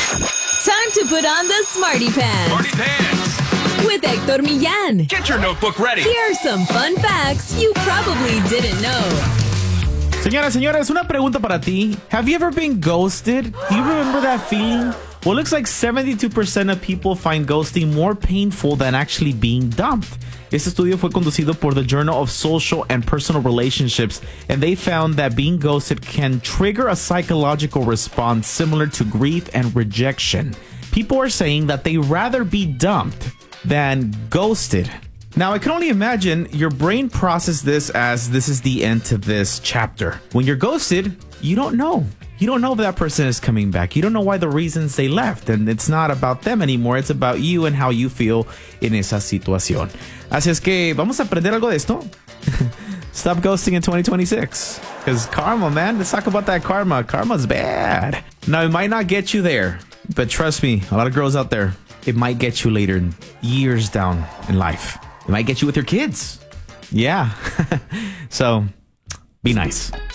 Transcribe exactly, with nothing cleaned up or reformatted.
Time to put on the smarty pants. Smarty pants. With Hector Millán. Get your notebook ready. Here are some fun facts you probably didn't know. Señoras, señores, una pregunta para ti. Have you ever been ghosted? Do you remember that feeling? Well, it looks like seventy-two percent of people find ghosting more painful than actually being dumped. Este estudio fue conducido por the Journal of Social and Personal Relationships, and they found that being ghosted can trigger a psychological response similar to grief and rejection. People are saying that they rather be dumped than ghosted. Now, I can only imagine your brain processes this as this is the end to this chapter. When you're ghosted, you don't know. You don't know if that person is coming back. You don't know why the reasons they left. And it's not about them anymore. It's about you and how you feel in esa situación. Así es que vamos a aprender algo de esto. Stop ghosting in twenty twenty-six. Because karma, man. Let's talk about that karma. Karma's bad. Now, it might not get you there. But trust me, a lot of girls out there, it might get you later, years down in life. It might get you with your kids. Yeah. So, be nice.